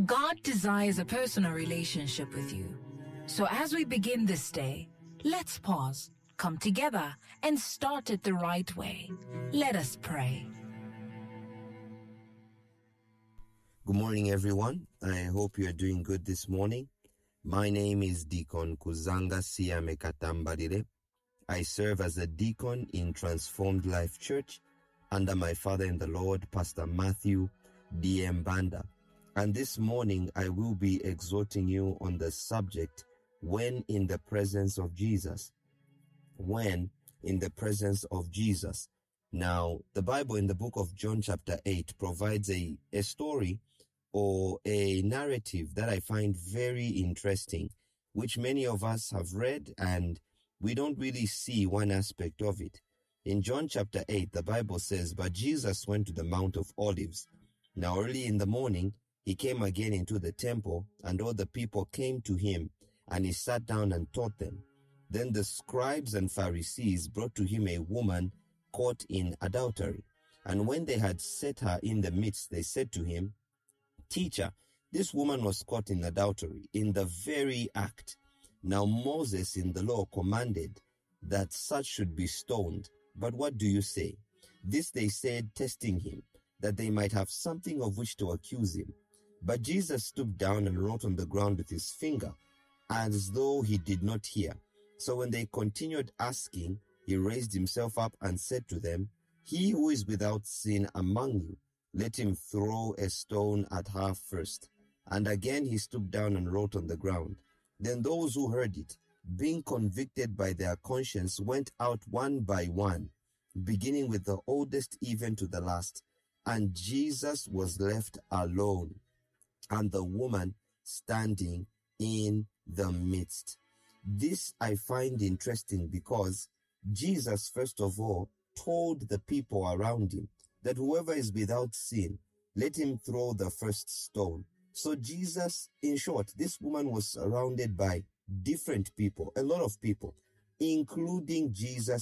God desires a personal relationship with you. So as we begin this day, let's pause, come together, and start it the right way. Let us pray. Good morning, everyone. I hope you are doing good this morning. My name is Deacon Kuzanga Siame Katambarire. I serve as a deacon in Transformed Life Church under my father in the Lord, Pastor Matthew D. Mbanda. And this morning, I will be exhorting you on the subject, when in the presence of Jesus. When in the presence of Jesus. Now, the Bible in the book of John chapter 8 provides a story or a narrative that I find very interesting, which many of us have read and we don't really see one aspect of it. In John chapter 8, the Bible says, "But Jesus went to the Mount of Olives. Now early in the morning, he came again into the temple, and all the people came to him, and he sat down and taught them. Then the scribes and Pharisees brought to him a woman caught in adultery. And when they had set her in the midst, they said to him, 'Teacher, this woman was caught in adultery, in the very act. Now Moses in the law commanded that such should be stoned. But what do you say?' This they said, testing him, that they might have something of which to accuse him. But Jesus stooped down and wrote on the ground with his finger, as though he did not hear. So when they continued asking, he raised himself up and said to them, 'He who is without sin among you, let him throw a stone at her first.' And again he stooped down and wrote on the ground. Then those who heard it, being convicted by their conscience, went out one by one, beginning with the oldest even to the last. And Jesus was left alone, and the woman standing in the midst." This I find interesting because Jesus, first of all, told the people around him that whoever is without sin, let him throw the first stone. So Jesus, in short, this woman was surrounded by different people, a lot of people, including Jesus